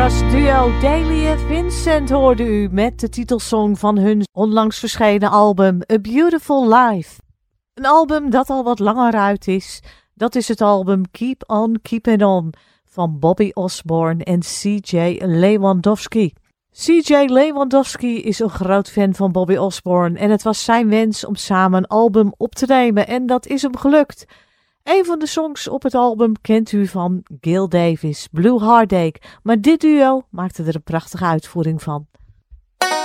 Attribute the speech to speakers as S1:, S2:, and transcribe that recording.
S1: bluegrass duo Dahlia Vincent hoorde u met de titelsong van hun onlangs verschenen album A Beautiful Life. Een album dat al wat langer uit is. Dat is het album Keep On Keepin' On van Bobby Osborne en C.J. Lewandowski. C.J. Lewandowski is een groot fan van Bobby Osborne en het was zijn wens om samen een album op te nemen en dat is hem gelukt. Een van de songs op het album kent u van Gil Davis, Blue Heartache, maar dit duo maakte er een prachtige uitvoering van.